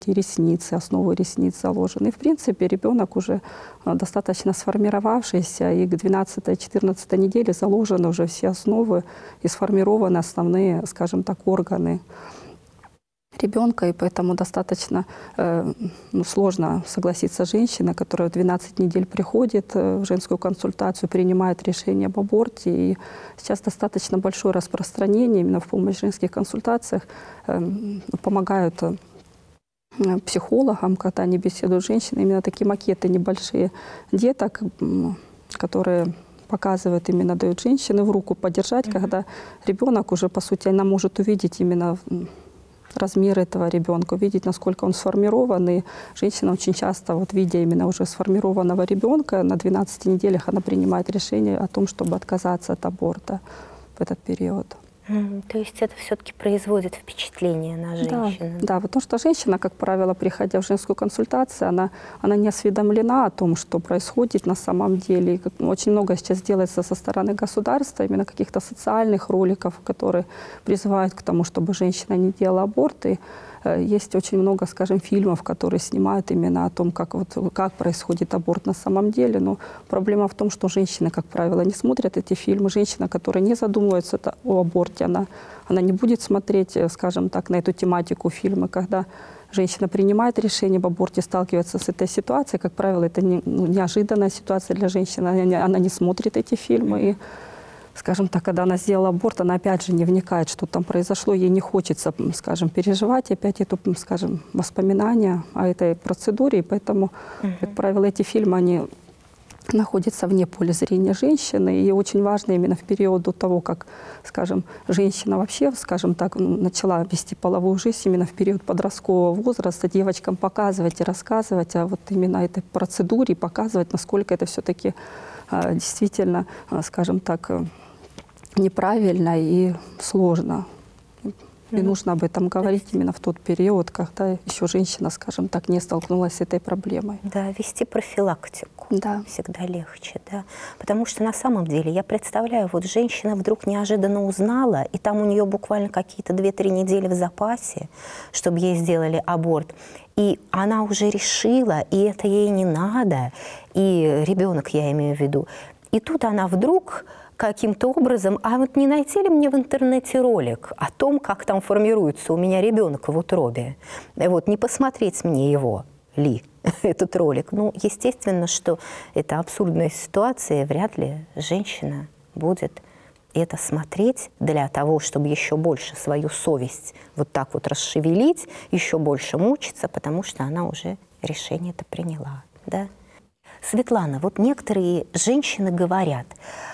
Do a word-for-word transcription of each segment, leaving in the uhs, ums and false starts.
и ресницы, основы ресниц заложены. И, в принципе, ребенок уже достаточно сформировавшийся, и к двенадцатой-четырнадцатой неделе заложены уже все основы и сформированы основные, скажем так, органы ребенка, и поэтому достаточно э, ну, сложно согласиться женщина, которая в двенадцать недель приходит в женскую консультацию, принимает решение об аборте. И сейчас достаточно большое распространение именно в помощь в женских консультациях, э, помогают э, психологам, когда они беседуют с женщиной, именно такие макеты небольшие деток, которые показывают, именно дают женщине в руку подержать, mm-hmm. когда ребенок уже, по сути, она может увидеть именно размер этого ребенка, увидеть, насколько он сформирован. И женщина очень часто, вот, видя именно уже сформированного ребенка, на двенадцати неделях она принимает решение о том, чтобы отказаться от аборта в этот период. Mm, то есть это все-таки производит впечатление на женщину? Да, да, потому что женщина, как правило, приходя в женскую консультацию, она, она не осведомлена о том, что происходит на самом деле. И как, очень много сейчас делается со стороны государства, именно каких-то социальных роликов, которые призывают к тому, чтобы женщина не делала аборты. Есть очень много, скажем, фильмов, которые снимают именно о том, как, вот, как происходит аборт на самом деле. Но проблема в том, что женщины, как правило, не смотрят эти фильмы. Женщина, которая не задумывается о аборте, она, она не будет смотреть, скажем так, на эту тематику фильмы. Когда женщина принимает решение об аборте, сталкивается с этой ситуацией, как правило, это не, ну, неожиданная ситуация для женщины. Она, она не смотрит эти фильмы. И, скажем так, когда она сделала аборт, она опять же не вникает, что там произошло, ей не хочется, скажем, переживать опять это, скажем, воспоминания о этой процедуре, и поэтому, uh-huh. как правило, эти фильмы, они находятся вне поля зрения женщины, и очень важно именно в период до того, как, скажем, женщина вообще, скажем так, начала вести половую жизнь, именно в период подросткового возраста, девочкам показывать и рассказывать о вот именно этой процедуре, показывать, насколько это все-таки действительно, скажем так, неправильно и сложно. И mm-hmm. нужно об этом говорить есть... именно в тот период, когда еще женщина, скажем так, не столкнулась с этой проблемой. Да, вести профилактику да. всегда легче, да. Потому что на самом деле, я представляю, вот женщина вдруг неожиданно узнала, и там у нее буквально какие-то две-три недели в запасе, чтобы ей сделали аборт. И она уже решила, и это ей не надо, и ребенок, я имею в виду. И тут она вдруг каким-то образом, а вот не найти ли мне в интернете ролик о том, как там формируется у меня ребенок в утробе? Вот, не посмотреть мне его ли, этот ролик? Ну, естественно, что это абсурдная ситуация, вряд ли женщина будет это смотреть для того, чтобы еще больше свою совесть вот так вот расшевелить, еще больше мучиться, потому что она уже решение это приняла, да? Светлана, вот некоторые женщины говорят,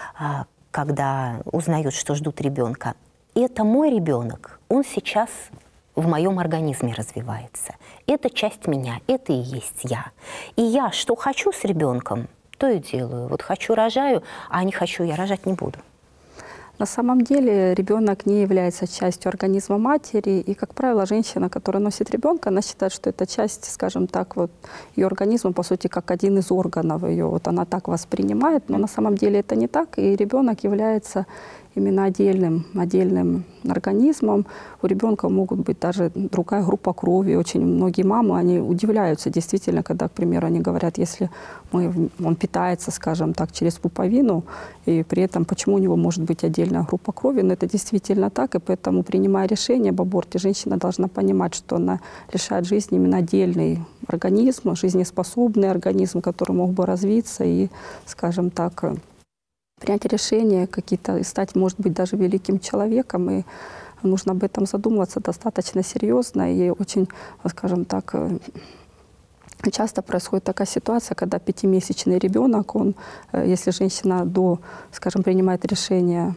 когда узнают, что ждут ребенка, это мой ребенок, он сейчас в моем организме развивается. Это часть меня, это и есть я. И я что хочу с ребенком, то и делаю. Вот хочу рожаю, а не хочу я рожать не буду. На самом деле ребенок не является частью организма матери, и, как правило, женщина, которая носит ребенка, она считает, что это часть, скажем так, вот ее организма, по сути, как один из органов ее. Вот она так воспринимает, но на самом деле это не так, и ребенок является именно отдельным, отдельным организмом. У ребенка могут быть даже другая группа крови. Очень многие мамы, они удивляются действительно, когда, к примеру, они говорят, если мы, он питается, скажем так, через пуповину, и при этом почему у него может быть отдельная группа крови, но это действительно так, и поэтому, принимая решение об аборте, женщина должна понимать, что она лишает жизни именно отдельный организм, жизнеспособный организм, который мог бы развиться и, скажем так, принять решение, какие-то, стать, может быть, даже великим человеком. И нужно об этом задумываться достаточно серьезно. И очень, скажем так, часто происходит такая ситуация, когда пятимесячный ребенок, он, если женщина до, скажем, принимает решение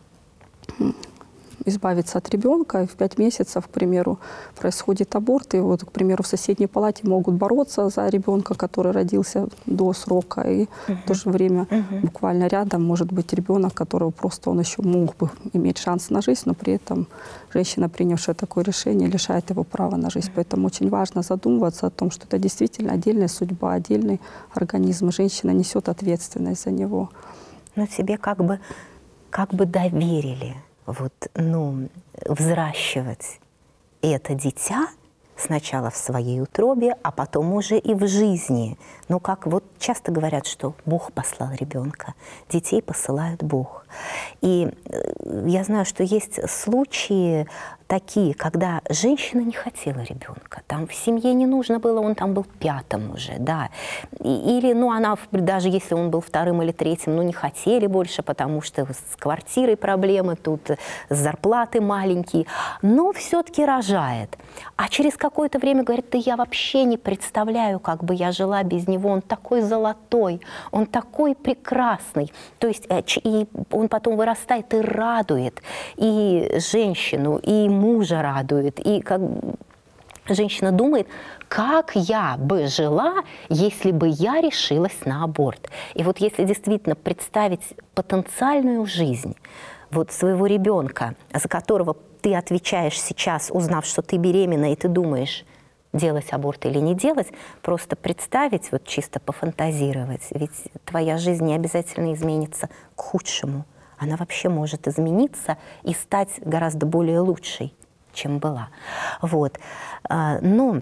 избавиться от ребенка, и в пять месяцев, к примеру, происходит аборт, и вот, к примеру, в соседней палате могут бороться за ребенка, который родился до срока, и uh-huh. в то же время uh-huh. буквально рядом может быть ребенок, которого просто он еще мог бы иметь шанс на жизнь, но при этом женщина, принявшая такое решение, лишает его права на жизнь. Uh-huh. Поэтому очень важно задумываться о том, что это действительно отдельная судьба, отдельный организм, и женщина несет ответственность за него. Но тебе как бы, как бы доверили вот, ну, взращивать это дитя сначала в своей утробе, а потом уже и в жизни. Ну, как вот часто говорят, что Бог послал ребенка, детей посылает Бог. И я знаю, что есть случаи такие, когда женщина не хотела ребенка, там в семье не нужно было, он там был пятым уже, да. И, или, ну, она, даже если он был вторым или третьим, ну, не хотели больше, потому что с квартирой проблемы, тут зарплаты маленькие, но все-таки рожает. А через какое-то время говорит, да я вообще не представляю, как бы я жила без него, он такой золотой, он такой прекрасный. То есть и он потом вырастает и радует и женщину, и мужа радует, и как женщина думает, как я бы жила, если бы я решилась на аборт. И вот если действительно представить потенциальную жизнь вот своего ребенка, за которого ты отвечаешь сейчас, узнав, что ты беременна, и ты думаешь, делать аборт или не делать, просто представить, вот чисто пофантазировать, ведь твоя жизнь не обязательно изменится к худшему. Она вообще может измениться и стать гораздо более лучшей, чем была. Вот. Но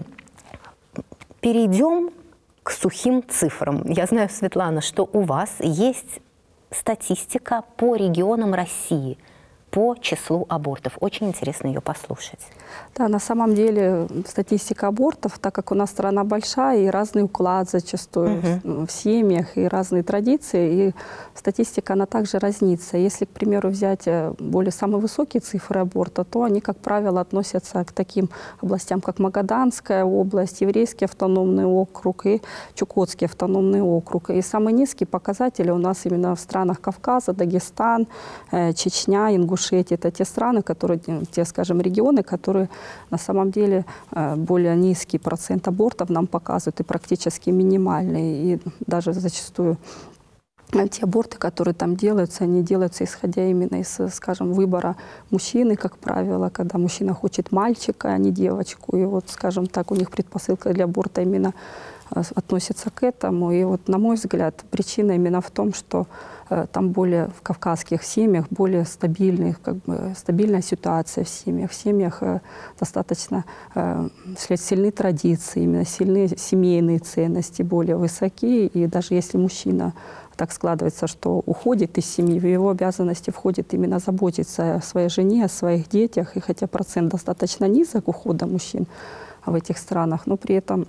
перейдем к сухим цифрам. Я знаю, Светлана, что у вас есть статистика по регионам России, по числу абортов. Очень интересно ее послушать. Да, на самом деле статистика абортов, так как у нас страна большая и разный уклад зачастую угу. в семьях, и разные традиции, и статистика, она также разнится. Если, к примеру, взять более самые высокие цифры аборта, то они, как правило, относятся к таким областям, как Магаданская область, Еврейский автономный округ и Чукотский автономный округ. И самые низкие показатели у нас именно в странах Кавказа, Дагестан, Чечня, Ингушетия. Это те страны, которые, те, скажем, регионы, которые на самом деле более низкий процент абортов нам показывают и практически минимальный. И даже зачастую те аборты, которые там делаются, они делаются исходя именно из, скажем, выбора мужчины, как правило, когда мужчина хочет мальчика, а не девочку. И вот, скажем так, у них предпосылка для аборта именно относится к этому. И вот, на мой взгляд, причина именно в том, что там более в кавказских семьях более стабильная, как бы, стабильная ситуация в семьях. В семьях э, достаточно э, сильны традиции, именно сильные семейные ценности более высокие. И даже если мужчина так складывается, что уходит из семьи, в его обязанности входит именно заботиться о своей жене, о своих детях. И хотя процент достаточно низок ухода мужчин в этих странах, но при этом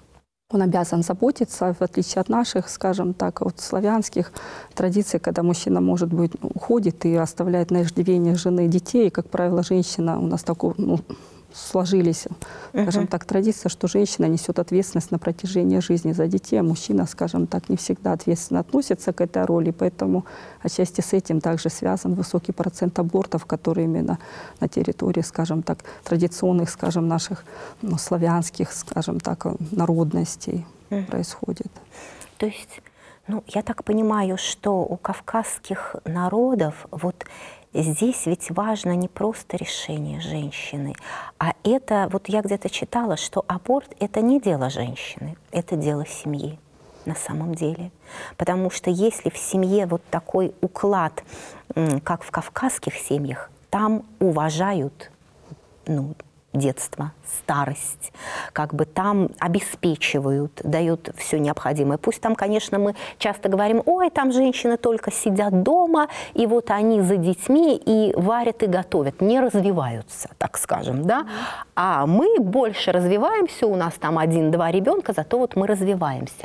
он обязан заботиться, в отличие от наших, скажем так, вот славянских традиций, когда мужчина, может быть, уходит и оставляет на иждивение жены и детей. И, как правило, женщина, у нас такой, ну, сложились, скажем так, традиция, что женщина несет ответственность на протяжении жизни за детей, а мужчина, скажем так, не всегда ответственно относится к этой роли. Поэтому отчасти с этим также связан высокий процент абортов, которые именно на территории, скажем так, традиционных, скажем, наших, ну, славянских, скажем так, народностей mm. происходит. То есть, ну, я так понимаю, что у кавказских народов вот здесь ведь важно не просто решение женщины, а это, вот я где-то читала, что аборт – это не дело женщины, это дело семьи на самом деле. Потому что если в семье вот такой уклад, как в кавказских семьях, там уважают, ну, детство, старость, как бы там обеспечивают, дают все необходимое. Пусть там, конечно, мы часто говорим, ой, там женщины только сидят дома, и вот они за детьми и варят, и готовят, не развиваются, так скажем, да? А мы больше развиваемся, у нас там один-два ребенка, зато вот мы развиваемся.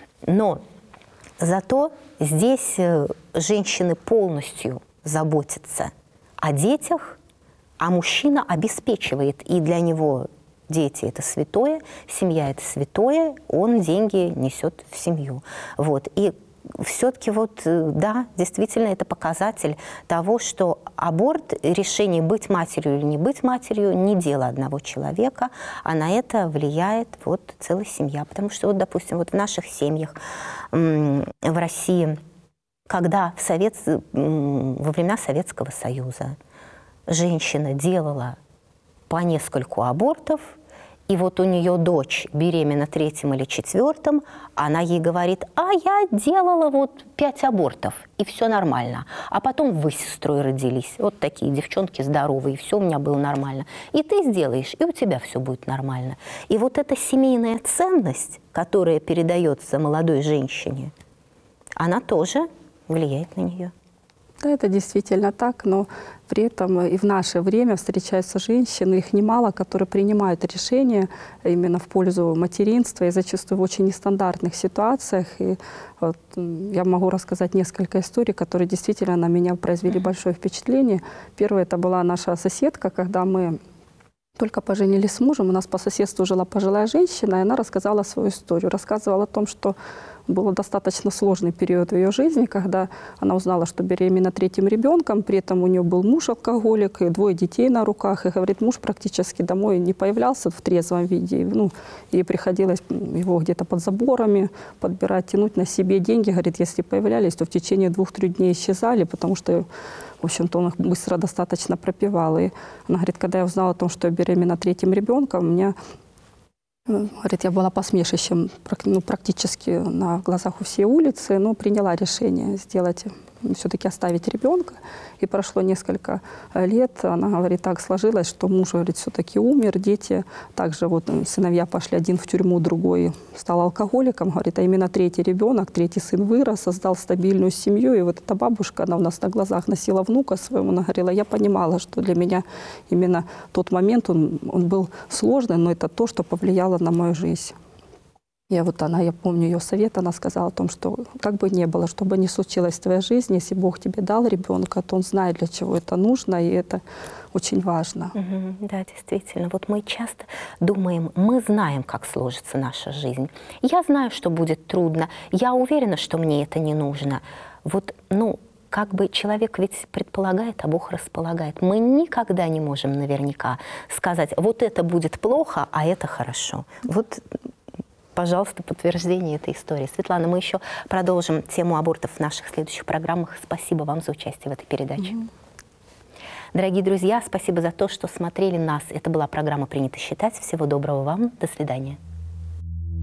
Но зато здесь женщины полностью заботятся о детях, а мужчина обеспечивает, и для него дети – это святое, семья – это святое, он деньги несет в семью. Вот. И все-таки вот, да, действительно, это показатель того, что аборт, решение быть матерью или не быть матерью, не дело одного человека, а на это влияет вот целая семья. Потому что, вот, допустим, вот в наших семьях в России, когда в Совет... во времена Советского Союза женщина делала по нескольку абортов, И вот у нее дочь беременна третьим или четвертым, она ей говорит: а я делала вот пять абортов, и все нормально. А потом вы с сестрой родились. Вот такие девчонки здоровые, и все у меня было нормально. И ты сделаешь, и у тебя все будет нормально. И вот эта семейная ценность, которая передается молодой женщине, она тоже влияет на нее. Да, это действительно так, но при этом и в наше время встречаются женщины, их немало, которые принимают решения именно в пользу материнства и зачастую в очень нестандартных ситуациях. И вот я могу рассказать несколько историй, которые действительно на меня произвели большое впечатление. Первая — это была наша соседка, когда мы только поженились с мужем, у нас по соседству жила пожилая женщина, и она рассказала свою историю. Рассказывала о том, что был достаточно сложный период в ее жизни, когда она узнала, что беременна третьим ребенком, при этом у нее был муж-алкоголик и двое детей на руках. И, говорит, муж практически домой не появлялся в трезвом виде. И, ну, ей приходилось его где-то под заборами подбирать, тянуть на себе деньги. Говорит, если появлялись, то в течение двух-трех дней исчезали, потому что, в общем-то, он их быстро достаточно пропивал. И она говорит, когда я узнала о том, что я беременна третьим ребенком, у меня... Говорит, я была посмешищем ну, практически на глазах у всей улицы, но приняла решение сделать, все-таки оставить ребенка. И прошло несколько лет. Она говорит, так сложилось, что муж, говорит, все-таки умер. Дети также, вот сыновья пошли, один в тюрьму, другой стал алкоголиком. Говорит, а именно третий ребенок, третий сын вырос, создал стабильную семью. И вот эта бабушка, она у нас на глазах носила внука своему. Она говорила, я понимала, что для меня именно тот момент, он, он был сложный, но это то, что повлияло на мою жизнь. Я вот она, я помню ее совет, она сказала о том, что как бы ни было, что бы ни случилось в твоей жизни, если Бог тебе дал ребенка, то Он знает, для чего это нужно, и это очень важно. Угу, да, действительно. Вот мы часто думаем, мы знаем, как сложится наша жизнь. Я знаю, что будет трудно, я уверена, что мне это не нужно. Вот, ну, как бы человек ведь предполагает, а Бог располагает. Мы никогда не можем наверняка сказать, вот это будет плохо, а это хорошо. Вот, пожалуйста, подтверждение этой истории. Светлана, мы еще продолжим тему абортов в наших следующих программах. Спасибо вам за участие в этой передаче. Mm-hmm. Дорогие друзья, спасибо за то, что смотрели нас. Это была программа «Принято считать». Всего доброго вам. До свидания.